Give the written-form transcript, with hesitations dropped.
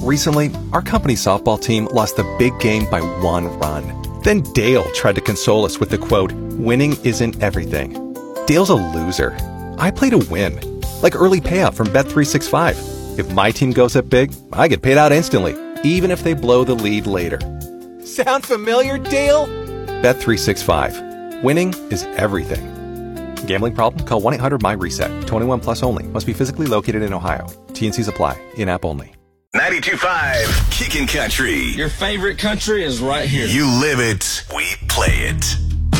Recently, our company softball team lost the big game by 1 run. Then Dale tried to console us with the quote, "Winning isn't everything." Dale's a loser. I play to win. Like early payout from Bet365. If my team goes up big, I get paid out instantly, even if they blow the lead later. Sound familiar, Dale? Bet365. Winning is everything. Gambling problem? Call 1-800-MY-RESET. 21 plus only. Must be physically located in Ohio. T&Cs apply. In-app only. 92.5 Kickin' Country. Your favorite country is right here. You live it. We play it.